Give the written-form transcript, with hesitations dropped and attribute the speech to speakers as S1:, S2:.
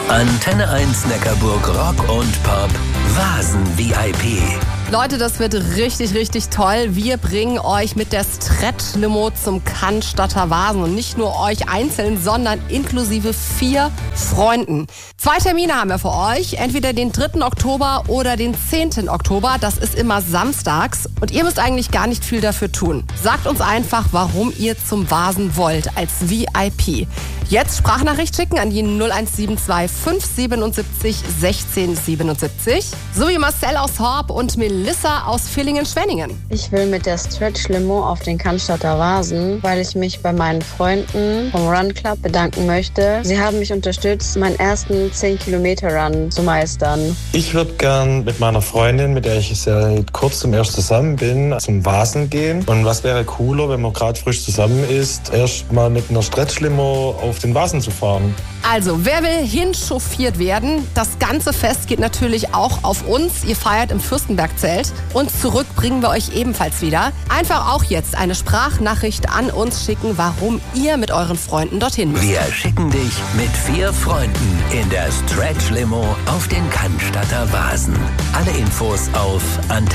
S1: Antenne 1 Neckarburg Rock und Pop Vasen VIP.
S2: Leute, das wird richtig, richtig toll. Wir bringen euch mit der Stretch-Limo zum Cannstatter Vasen. Und nicht nur euch einzeln, sondern inklusive 4 Freunden. 2 Termine haben wir für euch. Entweder den 3. Oktober oder den 10. Oktober. Das ist immer samstags. Und ihr müsst eigentlich gar nicht viel dafür tun. Sagt uns einfach, warum ihr zum Vasen wollt als VIP. Jetzt Sprachnachricht schicken an die 0172 577 1677. Sowie Marcel aus Horb und Melissa aus Villingen-Schwenningen.
S3: Ich will mit der Stretch-Limo auf den Cannstatter Vasen, weil ich mich bei meinen Freunden vom Run Club bedanken möchte. Sie haben mich unterstützt, meinen ersten 10-Kilometer-Run zu meistern.
S4: Ich würde gern mit meiner Freundin, mit der ich seit kurzem erst zusammen bin, zum Vasen gehen. Und was wäre cooler, wenn man gerade frisch zusammen ist, erst mal mit einer Stretch-Limo auf den Vasen zu fahren.
S2: Also, wer will hinchauffiert werden? Das ganze Fest geht natürlich auch auf uns. Ihr feiert im Fürstenberg-Zelt. Und zurück bringen wir euch ebenfalls wieder. Einfach auch jetzt eine Sprachnachricht an uns schicken, warum ihr mit euren Freunden dorthin müsst.
S1: Wir schicken dich mit 4 Freunden in der Stretch-Limo auf den Cannstatter Vasen. Alle Infos auf Antenne